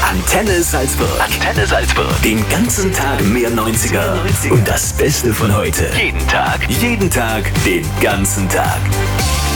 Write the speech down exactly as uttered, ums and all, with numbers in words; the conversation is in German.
Antenne Salzburg. Antenne Salzburg. Den ganzen Tag mehr neunziger. Und das Beste von heute. Jeden Tag. Jeden Tag, den ganzen Tag.